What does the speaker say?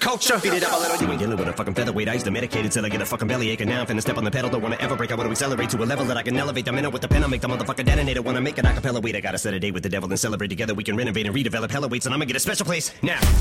culture. Beat it up a little, you ain't dealing with a fucking featherweight. I used to medicate it till I get a fucking bellyache, and now I'm finna step on the pedal. Don't wanna ever break. I wanna accelerate to a level that I can elevate. I'm in it with the pen, I make the motherfucker detonator. Wanna make it acapella. Wait, I gotta set a date with the devil and celebrate together. We can renovate and redevelop hella weights, and I'ma get a special place. Now,